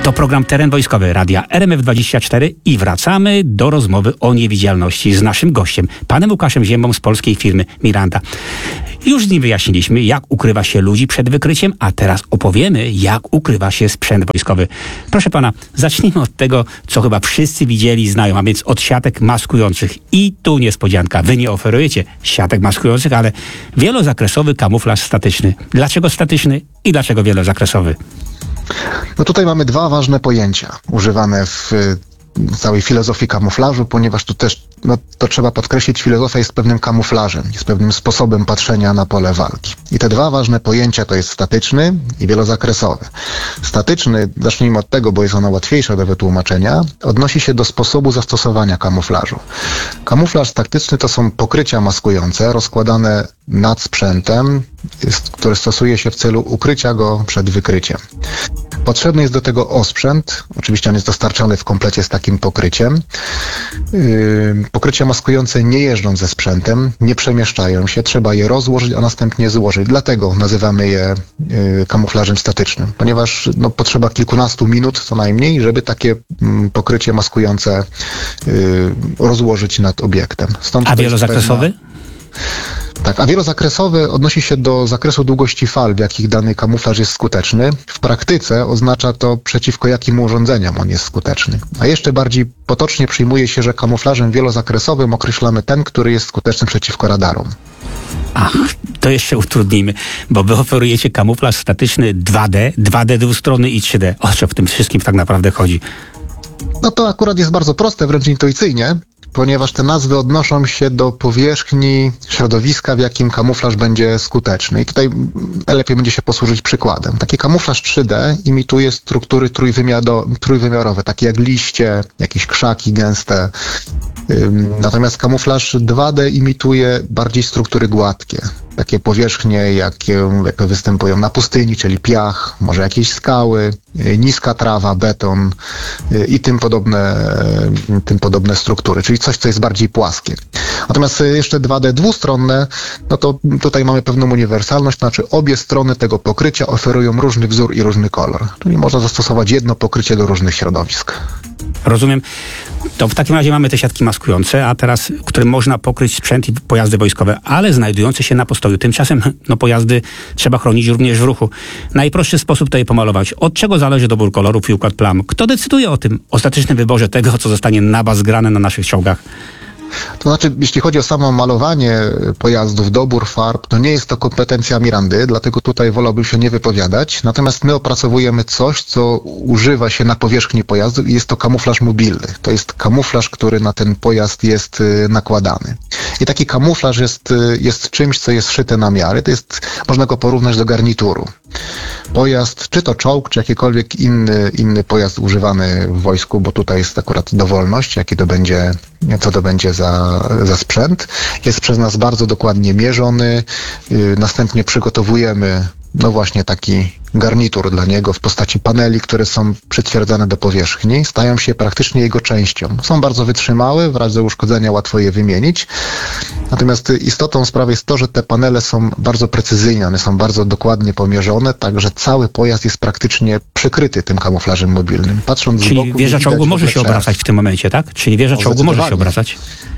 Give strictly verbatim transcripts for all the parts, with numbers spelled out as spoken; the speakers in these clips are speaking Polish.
To program Teren Wojskowy Radia R M F dwadzieścia cztery i wracamy do rozmowy o niewidzialności z naszym gościem, panem Łukaszem Ziębą z polskiej firmy Miranda. Już z nim wyjaśniliśmy, jak ukrywa się ludzi przed wykryciem, a teraz opowiemy, jak ukrywa się sprzęt wojskowy. Proszę pana, zacznijmy od tego, co chyba wszyscy widzieli i znają, a więc od siatek maskujących. I tu niespodzianka, wy nie oferujecie siatek maskujących, ale wielozakresowy kamuflaż statyczny. Dlaczego statyczny i dlaczego wielozakresowy? No tutaj mamy dwa ważne pojęcia używane w całej filozofii kamuflażu, ponieważ tu też, no to trzeba podkreślić, filozofia jest pewnym kamuflażem, jest pewnym sposobem patrzenia na pole walki. I te dwa ważne pojęcia to jest statyczny i wielozakresowy. Statyczny, zacznijmy od tego, bo jest ona łatwiejsza do wytłumaczenia, odnosi się do sposobu zastosowania kamuflażu. Kamuflaż taktyczny to są pokrycia maskujące rozkładane nad sprzętem, które stosuje się w celu ukrycia go przed wykryciem. Potrzebny jest do tego osprzęt, oczywiście on jest dostarczany w komplecie z takim pokryciem. Yy, pokrycia maskujące nie jeżdżą ze sprzętem, nie przemieszczają się, trzeba je rozłożyć, a następnie złożyć. Dlatego nazywamy je yy, kamuflażem statycznym, ponieważ no, potrzeba kilkunastu minut co najmniej, żeby takie yy, pokrycie maskujące yy, rozłożyć nad obiektem. Stąd a wielozakresowy? Tak, a wielozakresowy odnosi się do zakresu długości fal, w jakich dany kamuflaż jest skuteczny. W praktyce oznacza to, przeciwko jakim urządzeniom on jest skuteczny. A jeszcze bardziej potocznie przyjmuje się, że kamuflażem wielozakresowym określamy ten, który jest skuteczny przeciwko radarom. Ach, to jeszcze utrudnijmy, bo wy oferujecie kamuflaż statyczny dwa D, dwa D dwustronny i trzy D. O co w tym wszystkim tak naprawdę chodzi? No to akurat jest bardzo proste, wręcz intuicyjnie, ponieważ te nazwy odnoszą się do powierzchni środowiska, w jakim kamuflaż będzie skuteczny. I tutaj najlepiej będzie się posłużyć przykładem. Taki kamuflaż trzy D imituje struktury trójwymiarowe, takie jak liście, jakieś krzaki gęste. Natomiast kamuflaż dwa D imituje bardziej struktury gładkie. Takie powierzchnie, jakie, jakie występują na pustyni, czyli piach, może jakieś skały, niska trawa, beton i tym podobne, tym podobne struktury, czyli coś, co jest bardziej płaskie. Natomiast jeszcze dwa D dwustronne, no to tutaj mamy pewną uniwersalność, to znaczy obie strony tego pokrycia oferują różny wzór i różny kolor. Czyli można zastosować jedno pokrycie do różnych środowisk. Rozumiem. To w takim razie mamy te siatki maskujące, a teraz, którym można pokryć sprzęt i pojazdy wojskowe, ale znajdujące się na postoju. Tymczasem no, pojazdy trzeba chronić również w ruchu. Najprostszy sposób to je pomalować. Od czego zależy dobór kolorów i układ plam? Kto decyduje o tym ostatecznym wyborze tego, co zostanie na was grane na naszych czołgach? To znaczy, jeśli chodzi o samo malowanie pojazdów, dobór farb, to nie jest to kompetencja Mirandy, dlatego tutaj wolałbym się nie wypowiadać. Natomiast my opracowujemy coś, co używa się na powierzchni pojazdu i jest to kamuflaż mobilny. To jest kamuflaż, który na ten pojazd jest nakładany. I taki kamuflaż jest, jest czymś, co jest szyte na miarę. To jest, można go porównać do garnituru. Pojazd, czy to czołg, czy jakikolwiek inny, inny pojazd używany w wojsku, bo tutaj jest akurat dowolność, jaki to będzie, co to będzie za, za sprzęt, jest przez nas bardzo dokładnie mierzony. Yy, następnie przygotowujemy no właśnie taki garnitur dla niego w postaci paneli, które są przytwierdzane do powierzchni, stają się praktycznie jego częścią. Są bardzo wytrzymałe, w razie uszkodzenia łatwo je wymienić. Natomiast istotą sprawy jest to, że te panele są bardzo precyzyjne, one są bardzo dokładnie pomierzone, także cały pojazd jest praktycznie przykryty tym kamuflażem mobilnym. Patrząc Czyli z boku, wieża czołgu może się obracać w tym momencie, tak? Czyli wieża No, czołgu może się obracać.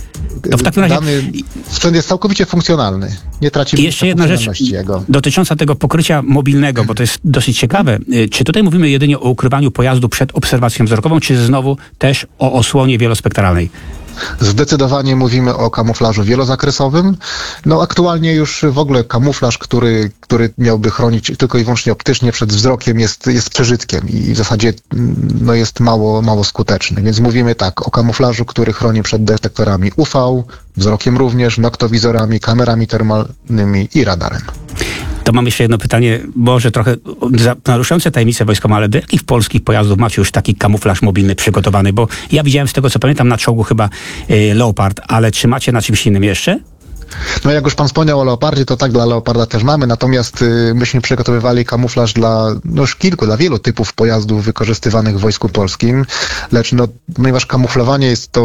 To w takim razie... Dany sprzęt jest całkowicie funkcjonalny. Nie traci I jeszcze jedna rzecz jego. dotycząca tego pokrycia mobilnego, bo to jest dosyć ciekawe. Czy tutaj mówimy jedynie o ukrywaniu pojazdu przed obserwacją wzrokową, czy znowu też o osłonie wielospektralnej? Zdecydowanie mówimy o kamuflażu wielozakresowym. No aktualnie już w ogóle kamuflaż, który, który miałby chronić tylko i wyłącznie optycznie przed wzrokiem jest, jest przeżytkiem i w zasadzie no, jest mało, mało skuteczny. Więc mówimy tak o kamuflażu, który chroni przed detektorami U V, wzrokiem również, noktowizorami, kamerami termalnymi i radarem. To mam jeszcze jedno pytanie, może trochę naruszające tajemnicę wojskową, ale do jakich polskich pojazdów macie już taki kamuflaż mobilny przygotowany? Bo ja widziałem z tego, co pamiętam, na czołgu chyba y, Leopard, ale czy macie na czymś innym jeszcze? No jak już pan wspomniał o Leopardzie, to tak, dla Leoparda też mamy, natomiast y, myśmy przygotowywali kamuflaż dla no już kilku, dla wielu typów pojazdów wykorzystywanych w Wojsku Polskim, lecz no, ponieważ kamuflowanie jest to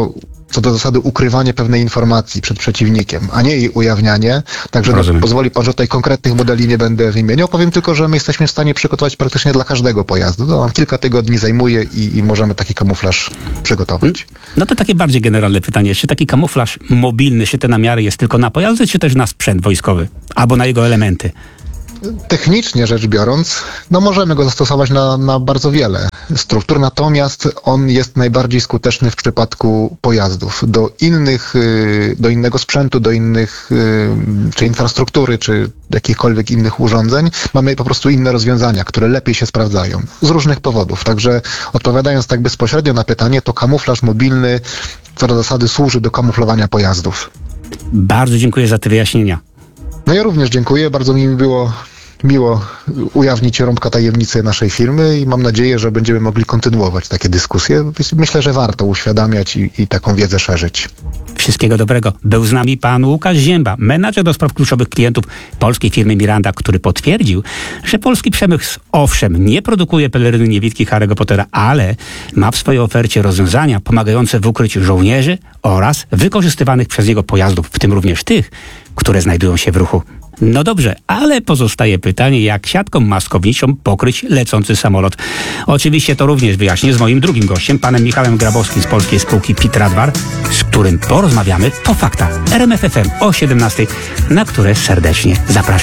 co do zasady ukrywanie pewnej informacji przed przeciwnikiem, a nie jej ujawnianie. Także no, pozwoli pan, że tutaj konkretnych modeli nie będę wymieniał. Powiem tylko, że my jesteśmy w stanie przygotować praktycznie dla każdego pojazdu. To nam kilka tygodni zajmuje i, i możemy taki kamuflaż przygotować. No to takie bardziej generalne pytanie. Czy taki kamuflaż mobilny, czy te namiary jest tylko na pojazdy, czy też na sprzęt wojskowy? Albo na jego elementy? Technicznie rzecz biorąc, no możemy go zastosować na, na bardzo wiele struktur, natomiast on jest najbardziej skuteczny w przypadku pojazdów. Do innych, do innego sprzętu, do innych, czy infrastruktury, czy jakichkolwiek innych urządzeń mamy po prostu inne rozwiązania, które lepiej się sprawdzają. Z różnych powodów. Także odpowiadając tak bezpośrednio na pytanie, to kamuflaż mobilny co do zasady służy do kamuflowania pojazdów. Bardzo dziękuję za te wyjaśnienia. No ja również dziękuję. Bardzo mi było miło ujawnić rąbka tajemnicy naszej firmy i mam nadzieję, że będziemy mogli kontynuować takie dyskusje. Myślę, że warto uświadamiać i, i taką wiedzę szerzyć. Wszystkiego dobrego. Był z nami pan Łukasz Zięba, menadżer do spraw kluczowych klientów polskiej firmy Miranda, który potwierdził, że polski przemysł owszem nie produkuje peleryny niewidki Harry'ego Pottera, ale ma w swojej ofercie rozwiązania pomagające w ukryciu żołnierzy oraz wykorzystywanych przez niego pojazdów, w tym również tych, które znajdują się w ruchu. No dobrze, ale pozostaje pytanie, jak siatką maskowniczą pokryć lecący samolot. Oczywiście to również wyjaśnię z moim drugim gościem, panem Michałem Grabowskim z polskiej spółki P I T Radwar, z którym porozmawiamy po faktach R M F F M o siedemnastej, na które serdecznie zapraszam.